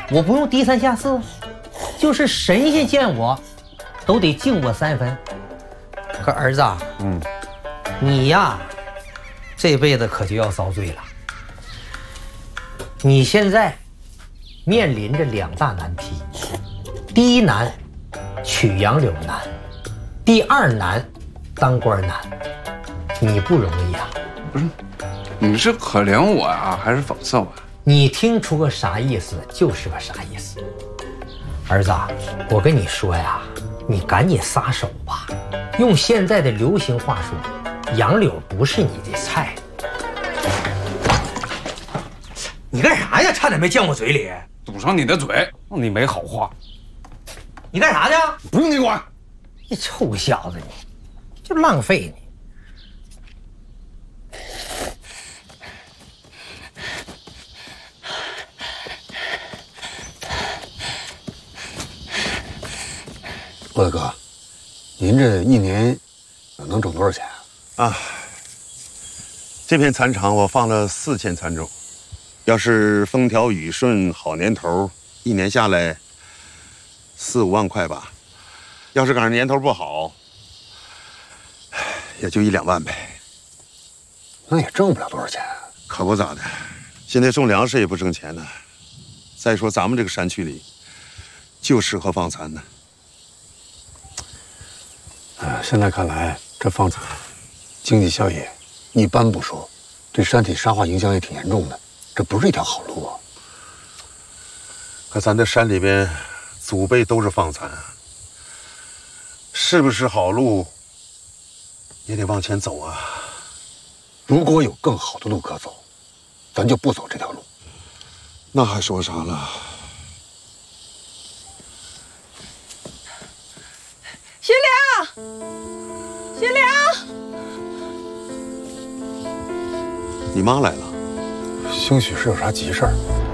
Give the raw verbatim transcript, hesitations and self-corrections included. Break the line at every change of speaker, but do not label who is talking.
我不用低三下四，就是神仙见我，都得敬我三分。可儿子，嗯，你呀，这辈子可就要遭罪了。你现在面临着两大难题，第一难，娶杨柳难；第二难，当官难。你不容易啊！
不是，你是可怜我呀，还是讽刺我呀？
你听出个啥意思，就是个啥意思。儿子，我跟你说呀，你赶紧撒手吧。用现在的流行话说，杨柳不是你的菜。你干啥呀？差点没溅我嘴里。
堵上你的嘴，让你没好话。
你干啥去？
不用你管。
你臭小子，你就浪费你。
郭大哥，您这一年能挣多少钱啊？
啊，这片蚕场我放了四千蚕种，要是风调雨顺、好年头，一年下来四五万块吧。要是赶上年头不好，也就一两万呗。
那也挣不了多少钱。
可不咋的，现在种粮食也不挣钱呢。再说咱们这个山区里，就适合放蚕呢。
呃，现在看来，这放蚕经济效益一般不说，对山体沙化影响也挺严重的，这不是一条好路啊。
可咱这山里边，祖辈都是放蚕，是不是好路，也得往前走啊。
如果有更好的路可走，咱就不走这条路。
那还说啥了？
徐良，徐良，
你妈来了，
兴许是有啥急事儿。